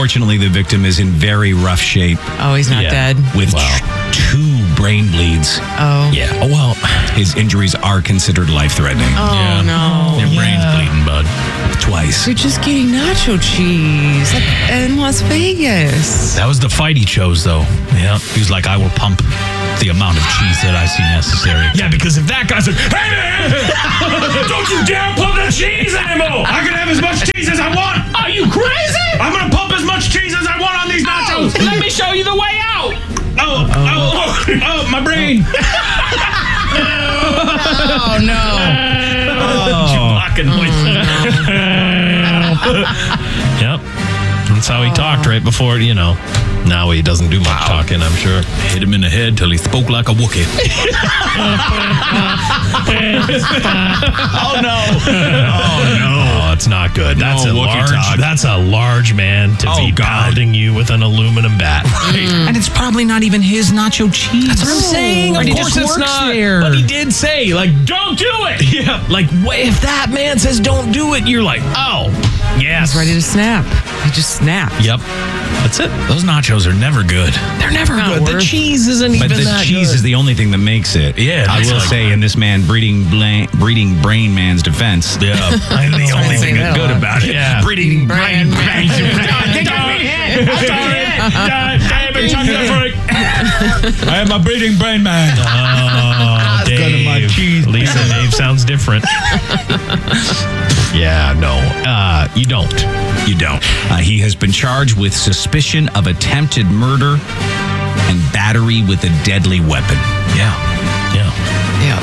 Unfortunately, the victim is in very rough shape Oh, he's not dead. with 2 brain bleeds. Oh. Yeah. Oh, well. His injuries are considered life-threatening. Oh, no. Your brain's bleeding, bud. Twice. You're just getting nacho cheese in Las Vegas. That was the fight he chose, though. Yeah. He was like, I will pump the amount of cheese that I see necessary. Yeah, because if that guy's like, hey, man, don't you dare pump the cheese anymore. I can have as much cheese as I want. Are you crazy? I'm going to pump as much cheese as I want on these nachos. Let me show you the way out. Oh, my brain. Oh, no. Yep. That's how he talked right before, Now he doesn't do much talking, I'm sure. Hit him in the head till he spoke like a Wookiee. Oh, no. Oh, it's not good. That's a large man to be pounding you with an aluminum bat. And it's probably not even his nacho cheese. That's what I'm saying. Of course it's not. There. But he did say, don't do it. Yeah. If that man says don't do it, you're like, oh, yes. He's ready to snap. He just snapped. Yep. That's it. Those nachos are never good. They're never Not good. The worth- cheese isn't even But the that cheese good. is the only thing that makes it. Yeah, I that's will like- say in this man breeding brain man's defense. Yeah. I'm the only thing that good a lot. about it. Yeah. Breeding brain brain. I am a breeding brain man. Oh, Dave. my cheese. Lisa, Dave sounds different. Yeah, no. You don't. You don't. He has been charged with suspicion of attempted murder and battery with a deadly weapon. Yeah. Yeah.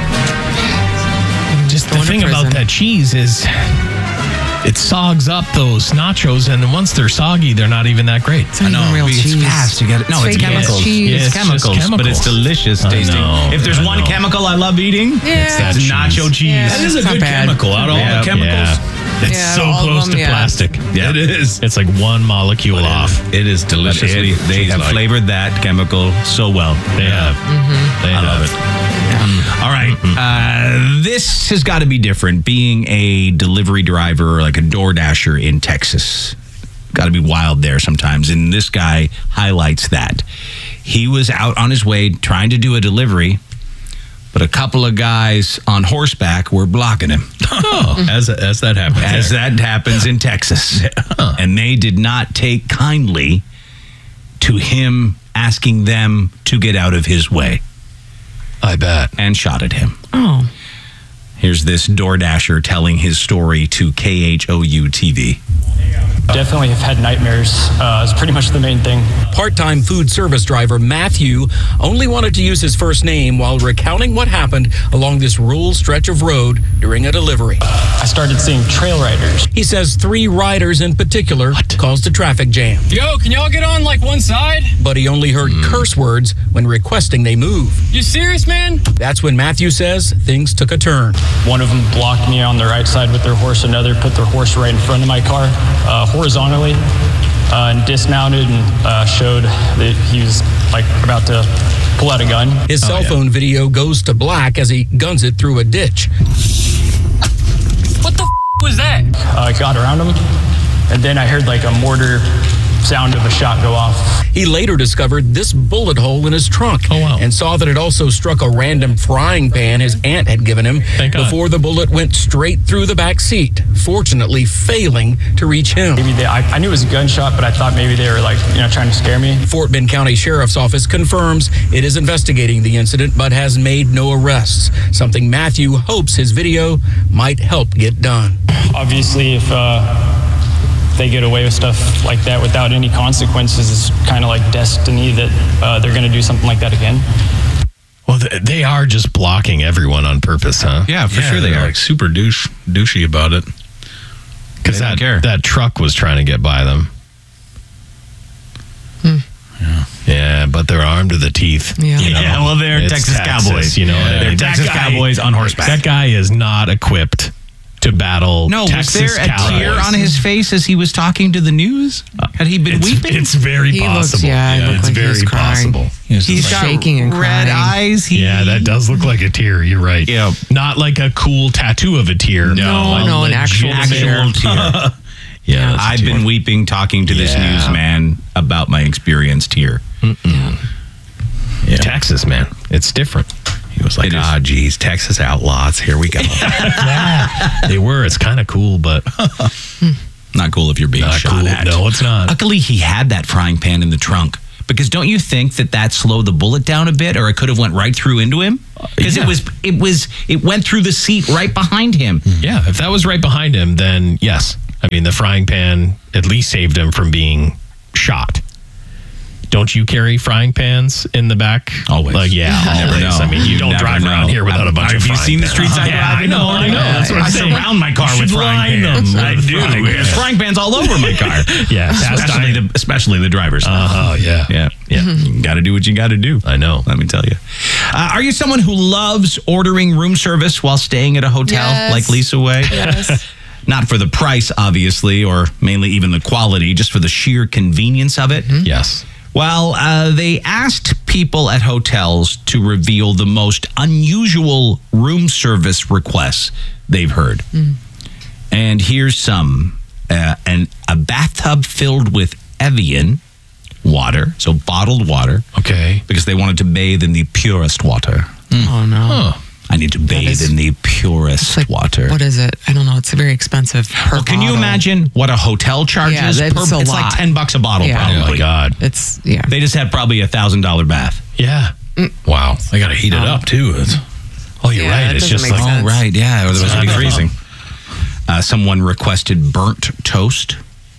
Just the thing about that cheese is it sogs up those nachos, and once they're soggy, they're not even that great. It's not even real it's cheese. fast. You get it. No, it's fake chemicals. cheese. Yeah, It's it's just chemicals, but it's chemicals. delicious I tasting. know. If there's I one know. chemical I love eating, Yeah. it's that nacho cheese. Yeah. That is a It's not good bad. chemical. Out of all the chemicals, it's Yeah, so all of close them, to yeah. plastic. Yeah, it is. It's like one molecule off. It is deliciously. They have flavored that chemical so well. They have. They I have. love it. All right. This has got to be different. Being a delivery driver or like a DoorDasher in Texas. Got to be wild there sometimes. And this guy highlights that. He was out on his way trying to do a delivery, but a couple of guys on horseback were blocking him. Oh, as that happens. As that happens in Texas. And they did not take kindly to him asking them to get out of his way. I bet. And shot at him. Oh. Here's this DoorDasher telling his story to KHOU TV. Definitely have had nightmares. It's pretty much the main thing. Part-time food service driver Matthew only wanted to use his first name while recounting what happened along this rural stretch of road during a delivery. I started seeing trail riders. He says 3 riders in particular caused a traffic jam, Yo, can y'all get on one side? but he only heard curse words when requesting they move. You serious, man? That's when Matthew says things took a turn. One of them blocked me on the right side with their horse. Another put their horse right in front of my car, horizontally, and dismounted and showed that he was about to pull out a gun. His cell phone video goes to black as he guns it through a ditch. What the was that? I got around him, and then I heard a mortar sound of a shot go off. He later discovered this bullet hole in his trunk and saw that it also struck a random frying pan his aunt had given him before the bullet went straight through the back seat, fortunately failing to reach him. Maybe I knew it was a gunshot, but I thought maybe they were trying to scare me. Fort Bend County Sheriff's Office confirms it is investigating the incident but has made no arrests, something Matthew hopes his video might help get done. Obviously, if they get away with stuff like that without any consequences, it's kind of like destiny that they're going to do something like that again. Well, they are just blocking everyone on purpose, huh? Yeah, for sure they they're are. super douchey about it. Because They don't care. that truck was trying to get by them. Yeah, but they're armed to the teeth. Yeah. you know? Yeah, well, they're It's Texas Cowboys. You know, what I They're mean? Texas Cowboys on horseback. That guy is not equipped to battle No, Texas was there a Cowboys. tear on his face as he was talking to the news? Had he been weeping? It's very He looks- possible. yeah, it looked it's like he very was crying. possible. He's shaking and red crying. eyes. Yeah, that does look like a tear. You're right. Yeah. Not like a cool tattoo of a tear. No, a an actual legitimate tear. tear. Yeah, I've been weeping talking to this newsman about my experience here. Yeah. Texas, man, it's different. He was like, geez, Texas outlaws, here we go. They were. It's kind of cool, but not cool if you're being not shot cool. at. No, it's not. Luckily, he had that frying pan in the trunk. Because don't you think that slowed the bullet down a bit, or it could have went right through into him? Because it went through the seat right behind him. Yeah, if that was right behind him, then yes. I mean, the frying pan at least saved him from being shot. Don't you carry frying pans in the back? Always. Like, yeah, never always. know. I mean, you don't never drive around here without a bunch of Have you frying seen the pans. streets I drive? I know. That's what I'm I saying. surround my car You with should frying line pans. them I with do. frying There's pans. frying pans all over my car. Yeah, especially the driver's. Oh, yeah. Yeah. You got to do what you got to do. I know. Let me tell you. Are you someone who loves ordering room service while staying at a hotel, Yes. like Lisa Way? Yes. Not for the price, obviously, or mainly even the quality, just for the sheer convenience of it. Yes. Well, they asked people at hotels to reveal the most unusual room service requests they've heard. And here's some. A bathtub filled with Evian water, so bottled water, Okay. because they wanted to bathe in the purest water. Oh, no. Huh. I need to bathe is- in the purest It's like, water. what is it? I don't know. It's very expensive per Well, can you bottle. imagine what a hotel charges? Yeah, that's per, a it's lot. like $10 a bottle, Yeah. probably. Oh, my God. It's, yeah. They just had probably $1,000 bath. Yeah. Wow. I got to heat it up, too. Oh, you're Yeah, right. that It's doesn't just make like, sense. Oh, right. Yeah, or there was I be know. freezing. Someone requested burnt toast.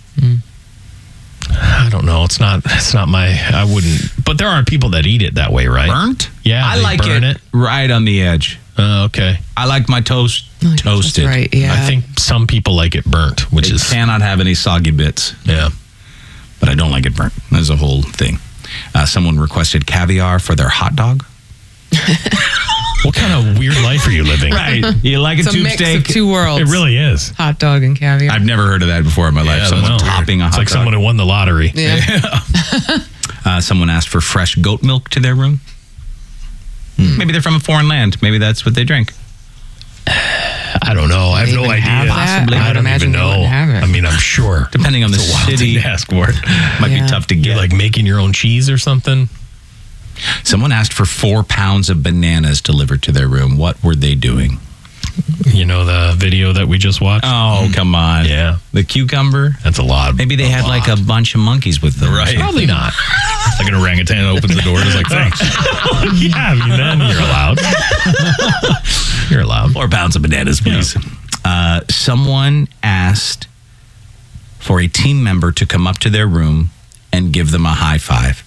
I don't know. It's not I wouldn't. But there are people that eat it that way, right? Burnt? Yeah, I they like burn it. right on the edge. Okay. I like my toast toasted. That's right, yeah. I think some people like it burnt, which It is cannot have any soggy bits, yeah. but I don't like it burnt. There's a whole thing. Someone requested caviar for their hot dog. What kind of weird life are you living? Right. You like a It's a tube mix steak? of two worlds. It really is. Hot dog and caviar. I've never heard of that before in my life. Yeah, Someone that's weird. topping a hot It's like dog. someone who won the lottery. yeah. Someone asked for fresh goat milk to their room. Maybe they're from a foreign land. Maybe that's what they drink. I don't know. I have They no even idea. have that? Possibly. I I would don't imagine even they know. wouldn't have it. I mean, I'm sure. Depending on the It's a wild city, thing to ask for it. might Yeah. be tough to You're get. like making your own cheese or something. Someone asked for 4 pounds of bananas delivered to their room. What were they doing? You know the video that we just watched? Oh, come on. Yeah. The cucumber? That's a lot. Maybe they had like a bunch of monkeys with them. Right. Probably not. Like an orangutan opens the door and is like, thanks. Yeah, I mean, then you're allowed. You're allowed. 4 pounds of bananas, please. Someone asked for a team member to come up to their room and give them a high five.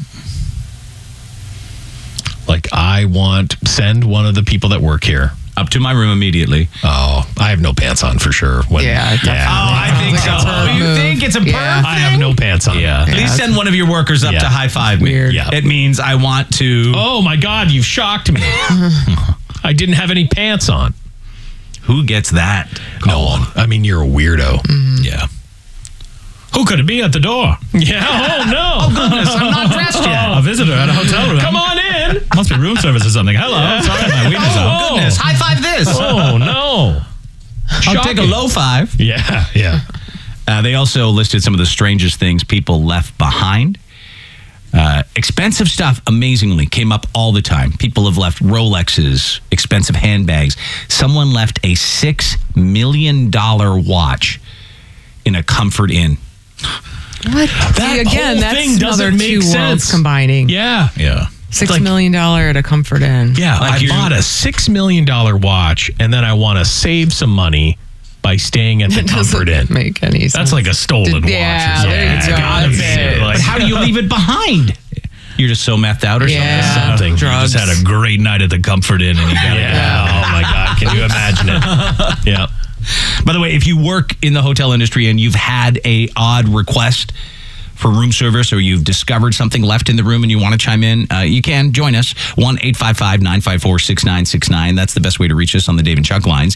Like, send one of the people that work here. Up to my room immediately. Oh, I have no pants on for sure. Yeah, definitely. Oh, I think so. Sounds like a perv You move. think it's a Yeah. perv I have no pants on. Yeah. Please that's- send one of your workers up Yeah. to high five me. Weird. Yeah. It means I want to. Oh my God, you shocked me. I didn't have any pants on. Who gets that? No one. I mean, you're a weirdo. Yeah. Who could it be at the door? Yeah. Oh no. Oh, goodness. I'm not dressed yet. A visitor at a hotel room. Come on in. Must be room service or something. Hello. Sorry, my wiener's out. Oh, goodness. High five this. Oh no. I'll take a low five. Yeah. Yeah. They also listed some of the strangest things people left behind. Expensive stuff, amazingly, came up all the time. People have left Rolexes, expensive handbags. Someone left a $6 million watch in a Comfort Inn. What? That See, again, whole that's thing doesn't another make two sense. worlds combining. Yeah. Yeah. $6 million at a Comfort Inn. Yeah. Like I you- bought a $6 million watch, and then I want to save some money by staying at the Comfort Inn. Doesn't make any sense. That's like a stolen watch. Yeah, or something. there you It's go. gotta That's be. it. Like, But how do you leave it behind? You're just so methed out or Yeah. something? Something. Drugs. just had a great night at the Comfort Inn and you got Yeah. Oh my God. Can you imagine it? Yeah. By the way, if you work in the hotel industry and you've had a odd request for room service or you've discovered something left in the room and you want to chime in, you can join us. 1-855-954-6969. That's the best way to reach us on the Dave and Chuck lines.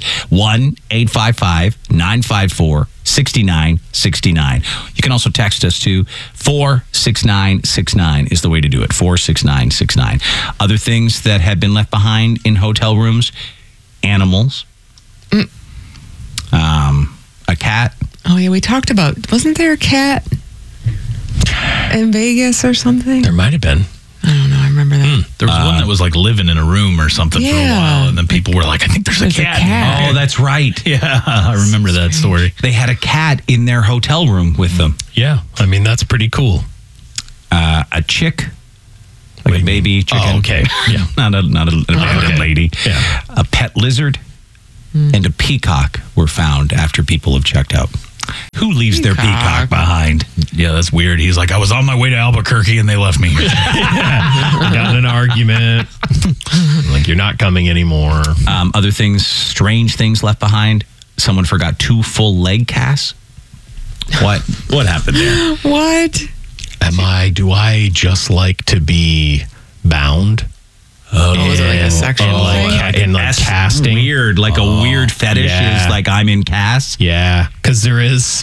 1-855-954-6969. You can also text us to 46969 is the way to do it. 46969. Other things that have been left behind in hotel rooms, animals. A cat Oh, yeah, we talked about, wasn't there a cat in Vegas or something? There might have been. I don't know. I remember that. There was one that was like living in a room or something for a Yeah. while, and then people were like, "I think there's a cat." Oh, that's right. Yeah, I remember that story. They had a cat in their hotel room with them. Yeah. I mean, that's pretty cool. A chick, like a baby chicken. Oh, okay. Yeah. not an abandoned lady. Yeah. A pet lizard and a peacock were found after people have checked out. Who leaves their peacock behind? Yeah, that's weird. He's like, I was on my way to Albuquerque and they left me. We got in an argument. Like, you're not coming anymore. Other things, strange things left behind. Someone forgot 2 full leg casts. What happened there? What? Do I just like to be bound? Oh, is it like a sexual thing? In like casting? Weird. Like a weird fetish yeah. is like I'm in casts. Yeah, because there is